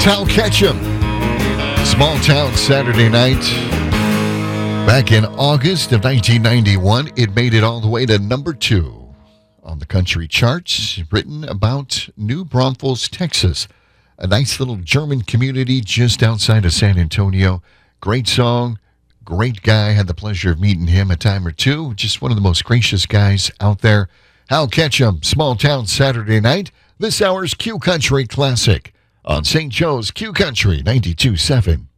Hal Ketchum. Small Town Saturday Night. Back in August of 1991, it made it all the way to number 2 on the country charts, written about New Braunfels, Texas, a nice little German community just outside of San Antonio. Great song, great guy. Had the pleasure of meeting him a time or two. Just one of the most gracious guys out there. Hal Ketchum, Small Town Saturday Night, this hour's Q Country Classic on St. Joe's Q Country 92.7.